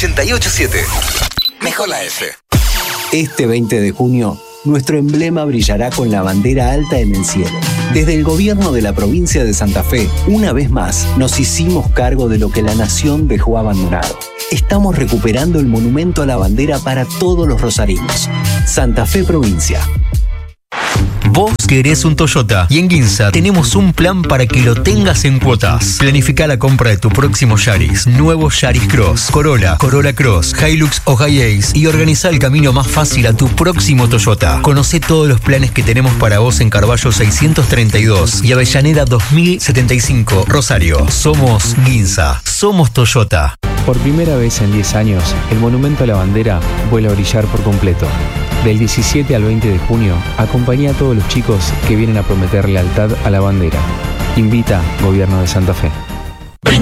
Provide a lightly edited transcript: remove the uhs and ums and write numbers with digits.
88.7. Mejor la F. Este 20 de junio, nuestro emblema brillará con la bandera alta en el cielo. Desde el gobierno de la provincia de Santa Fe, una vez más, nos hicimos cargo de lo que la nación dejó abandonado. Estamos recuperando el monumento a la bandera para todos los rosarinos. Santa Fe Provincia. Vos querés un Toyota y en Ginza tenemos un plan para que lo tengas en cuotas. Planifica la compra de tu próximo Yaris, nuevo Yaris Cross, Corolla, Corolla Cross, Hilux o Hi-Ace y organiza el camino más fácil a tu próximo Toyota. Conocé todos los planes que tenemos para vos en Carballo 632 y Avellaneda 2075, Rosario. Somos Ginza, somos Toyota. Por primera vez en 10 años, el Monumento a la Bandera vuelve a brillar por completo. Del 17 al 20 de junio, acompaña a todos los chicos que vienen a prometer lealtad a la bandera. Invita Gobierno de Santa Fe.